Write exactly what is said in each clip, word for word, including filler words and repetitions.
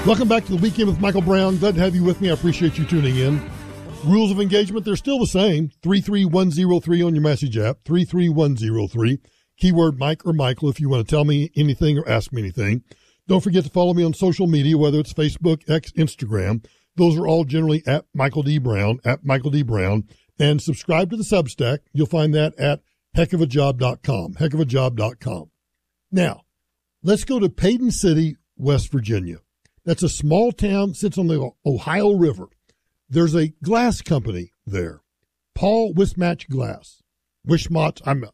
Welcome back to the Weekend with Michael Brown. Glad to have you with me. I appreciate you tuning in. Rules of engagement, they're still the same. three three one zero three on your message app, three three one zero three. Keyword Mike or Michael if you want to tell me anything or ask me anything. Don't forget to follow me on social media, whether it's Facebook, X, Instagram. Those are all generally at Michael D. Brown, at Michael D. Brown. And subscribe to the Substack. You'll find that at heck of a job dot com, heck of a job dot com. Now, let's go to Payton City, West Virginia. That's a small town, sits on the Ohio River. There's a glass company there, Paul Wismach Glass. Wishmott, I'm,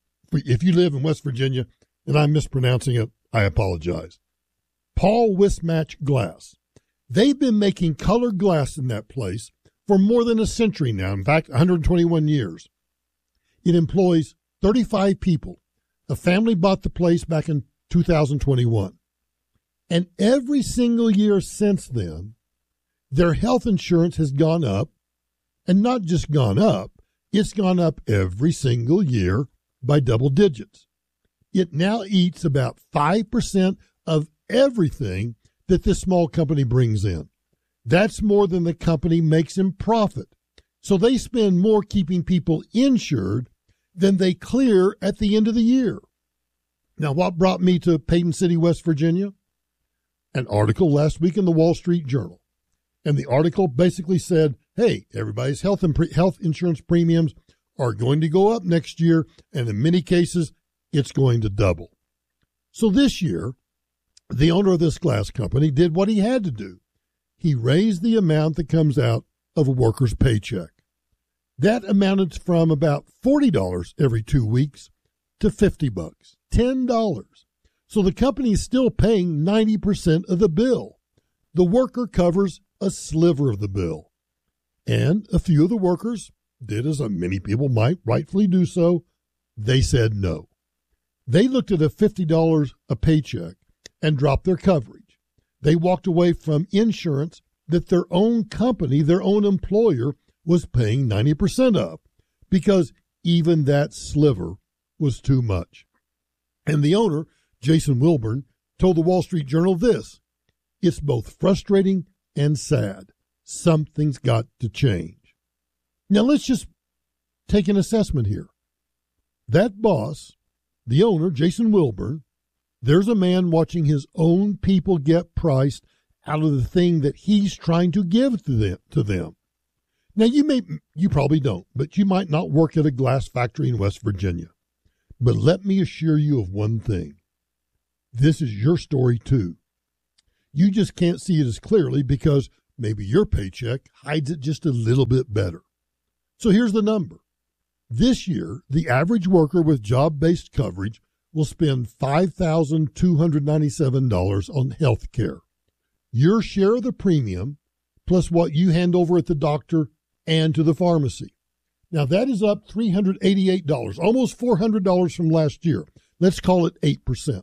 if you live in West Virginia and I'm mispronouncing it, I apologize. Paul Wismach Glass. They've been making colored glass in that place for more than a century now, in fact, one hundred twenty-one years. It employs thirty-five people. A family bought the place back in two thousand twenty-one. And every single year since then, their health insurance has gone up, and not just gone up, it's gone up every single year by double digits. It now eats about five percent of everything that this small company brings in. That's more than the company makes in profit. So they spend more keeping people insured than they clear at the end of the year. Now, what brought me to Payton City, West Virginia? An article last week in the Wall Street Journal. And the article basically said, hey, everybody's health and pre- health insurance premiums are going to go up next year, and in many cases, it's going to double. So this year, the owner of this glass company did what he had to do. He raised the amount that comes out of a worker's paycheck. That amounted from about forty dollars every two weeks to fifty bucks, ten dollars. So the company is still paying ninety percent of the bill. The worker covers a sliver of the bill. And a few of the workers did as many people might rightfully do so. They said no. They looked at a fifty dollars a paycheck and dropped their coverage. They walked away from insurance that their own company, their own employer, was paying ninety percent of, because even that sliver was too much. And the owner, Jason Wilburn, told the Wall Street Journal this: it's both frustrating and sad. Something's got to change. Now let's just take an assessment here. That boss, the owner, Jason Wilburn, there's a man watching his own people get priced out of the thing that he's trying to give to them. To them. Now you may, you probably don't, but you might not work at a glass factory in West Virginia. But let me assure you of one thing. This is your story too. You just can't see it as clearly because maybe your paycheck hides it just a little bit better. So here's the number. This year, the average worker with job-based coverage will spend five thousand two hundred ninety-seven dollars on health care. Your share of the premium, plus what you hand over at the doctor and to the pharmacy. Now that is up three hundred eighty-eight dollars, almost four hundred dollars from last year. Let's call it eight percent.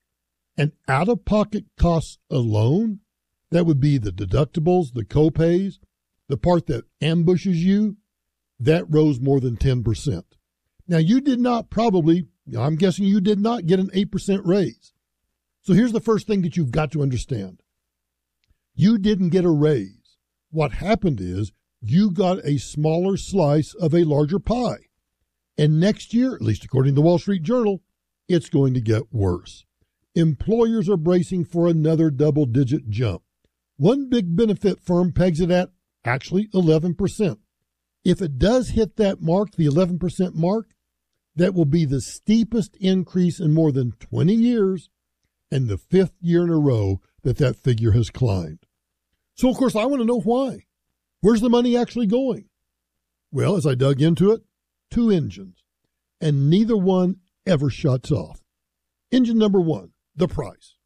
And out-of-pocket costs alone, that would be the deductibles, the co-pays, the part that ambushes you, that rose more than ten percent. Now, you did not probably, I'm guessing you did not get an eight percent raise. So here's the first thing that you've got to understand. You didn't get a raise. What happened is you got a smaller slice of a larger pie. And next year, at least according to the Wall Street Journal, it's going to get worse. Employers are bracing for another double-digit jump. One big benefit firm pegs it at actually eleven percent. If it does hit that mark, the eleven percent mark, that will be the steepest increase in more than twenty years and the fifth year in a row that that figure has climbed. So, of course, I want to know why. Where's the money actually going? Well, as I dug into it, two engines, and neither one ever shuts off. Engine number one, the price.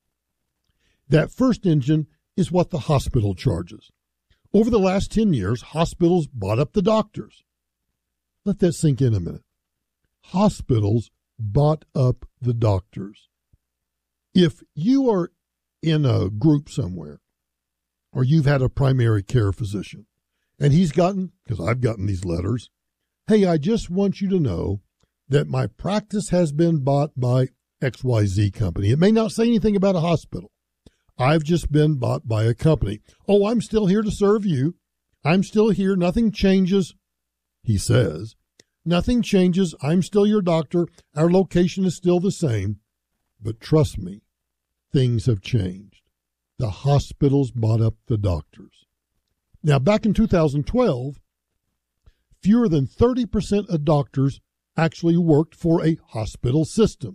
That first engine is what the hospital charges. Over the last ten years, hospitals bought up the doctors. Let that sink in a minute. Hospitals bought up the doctors. If you are in a group somewhere, or you've had a primary care physician, and he's gotten, because I've gotten these letters, hey, I just want you to know that my practice has been bought by X Y Z company. It may not say anything about a hospital. I've just been bought by a company. Oh, I'm still here to serve you. I'm still here. Nothing changes, he says. Nothing changes. I'm still your doctor. Our location is still the same. But trust me, things have changed. The hospitals bought up the doctors. Now, back in two thousand twelve, fewer than thirty percent of doctors actually worked for a hospital system.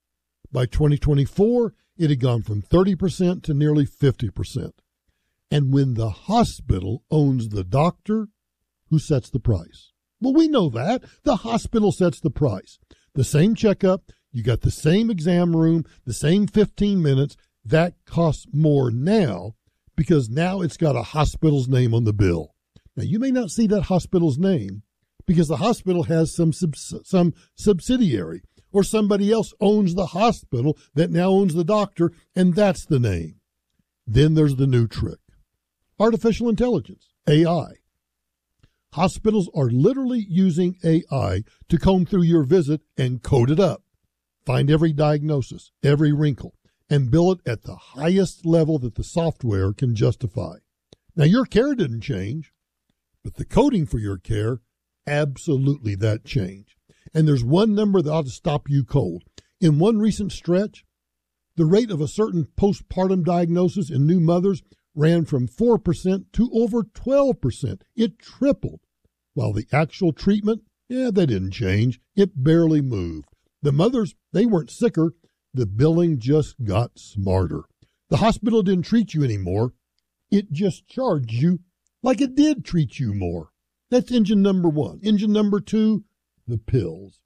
By twenty twenty-four, it had gone from thirty percent to nearly fifty percent. And when the hospital owns the doctor, who sets the price? Well, we know that. The hospital sets the price. The same checkup, you got the same exam room, the same fifteen minutes. That costs more now because now it's got a hospital's name on the bill. Now, you may not see that hospital's name because the hospital has some subs- some subsidiary or somebody else owns the hospital that now owns the doctor, and that's the name. Then there's the new trick. Artificial intelligence, A I. Hospitals are literally using A I to comb through your visit and code it up, find every diagnosis, every wrinkle, and bill it at the highest level that the software can justify. Now, your care didn't change, but the coding for your care, absolutely that changed. And there's one number that ought to stop you cold. In one recent stretch, the rate of a certain postpartum diagnosis in new mothers ran from four percent to over twelve percent. It tripled. While the actual treatment, yeah, that didn't change. It barely moved. The mothers, they weren't sicker. The billing just got smarter. The hospital didn't treat you anymore. It just charged you like it did treat you more. That's engine number one. Engine number two, the pills.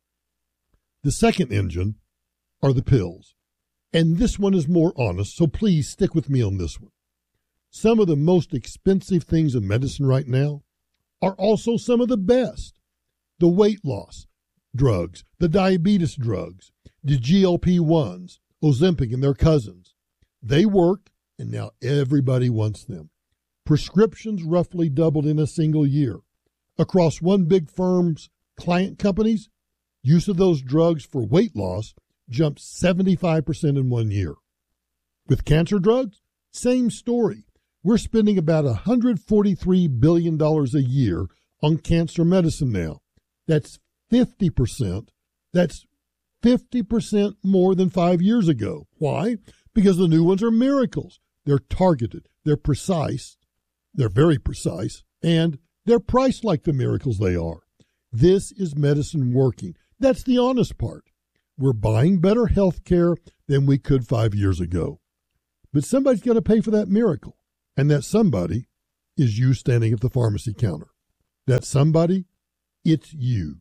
The second engine are the pills. And this one is more honest, so please stick with me on this one. Some of the most expensive things in medicine right now are also some of the best. The weight loss drugs, the diabetes drugs, the G L P ones, Ozempic and their cousins. They work, and now everybody wants them. Prescriptions roughly doubled in a single year. Across one big firm's client companies, use of those drugs for weight loss jumped seventy-five percent in one year. With cancer drugs, same story. We're spending about one hundred forty-three billion dollars a year on cancer medicine now. That's fifty percent. That's fifty percent more than five years ago. Why? Because the new ones are miracles. They're targeted. They're precise. They're very precise. And they're priced like the miracles they are. This is medicine working. That's the honest part. We're buying better health care than we could five years ago. But somebody's got to pay for that miracle. And that somebody is you standing at the pharmacy counter. That somebody, it's you.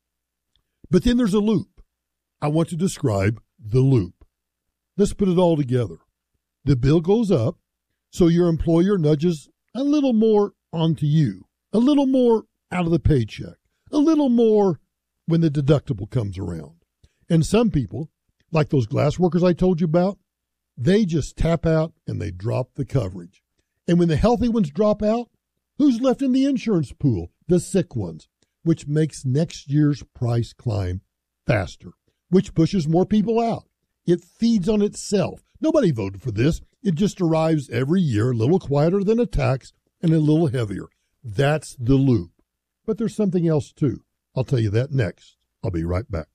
But then there's a loop. I want to describe the loop. Let's put it all together. The bill goes up, so your employer nudges a little more onto you, a little more out of the paycheck, a little more when the deductible comes around. And some people, like those glass workers I told you about, they just tap out and they drop the coverage. And when the healthy ones drop out, who's left in the insurance pool? The sick ones, which makes next year's price climb faster, which pushes more people out. It feeds on itself. Nobody voted for this. It just arrives every year, a little quieter than a tax and a little heavier. That's the loop. But there's something else too. I'll tell you that next. I'll be right back.